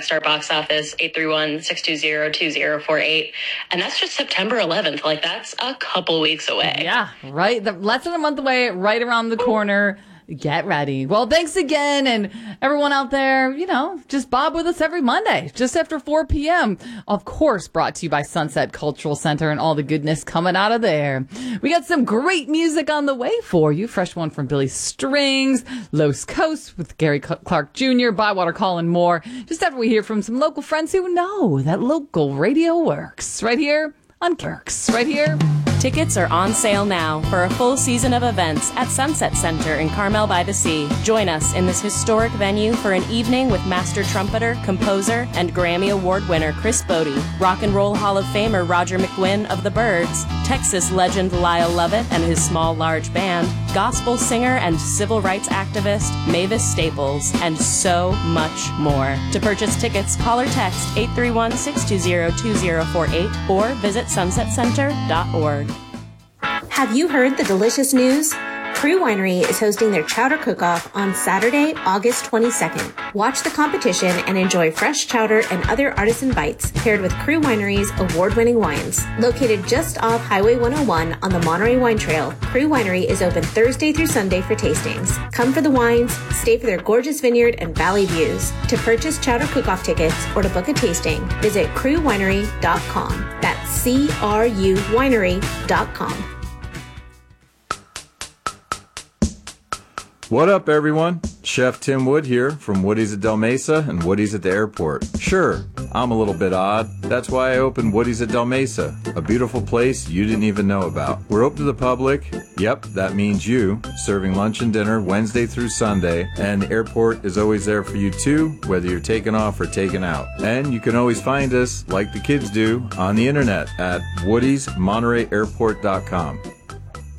text our box office 831-620-2048. And that's just September 11th. Like, that's a couple weeks away. Yeah, right. Less than a month away, right around the corner. Get ready. Well, thanks again. And everyone out there, just bob with us every Monday, just after 4 p.m. Of course, brought to you by Sunset Cultural Center and all the goodness coming out of there. We got some great music on the way for you. Fresh one from Billy Strings, Los Coast with Gary Clark Jr., Bywater Call, and more. Just after we hear from some local friends who know that local radio works. Right here on Kirks. Right here. Tickets are on sale now for a full season of events at Sunset Center in Carmel by the Sea. Join us in this historic venue for an evening with master trumpeter, composer, and Grammy Award winner Chris Bodie, Rock and Roll Hall of Famer Roger McGuinn of the Byrds, Texas legend Lyle Lovett and his Small Large Band, gospel singer and civil rights activist Mavis Staples, and so much more. To purchase tickets, call or text 831-620-2048 or visit sunsetcenter.org. Have you heard the delicious news? Crew Winery is hosting their Chowder Cook-Off on Saturday, August 22nd. Watch the competition and enjoy fresh chowder and other artisan bites paired with Crew Winery's award-winning wines. Located just off Highway 101 on the Monterey Wine Trail, Crew Winery is open Thursday through Sunday for tastings. Come for the wines, stay for their gorgeous vineyard and valley views. To purchase Chowder Cook-Off tickets or to book a tasting, visit crewwinery.com. That's CRU winery.com. What up, everyone? Chef Tim Wood here from Woody's at Del Mesa and Woody's at the airport. Sure, I'm a little bit odd. That's why I opened Woody's at Del Mesa, a beautiful place you didn't even know about. We're open to the public. Yep, that means you, serving lunch and dinner Wednesday through Sunday, and the airport is always there for you too, whether you're taking off or taking out. And you can always find us, like the kids do, on the internet at woodysmontereyairport.com.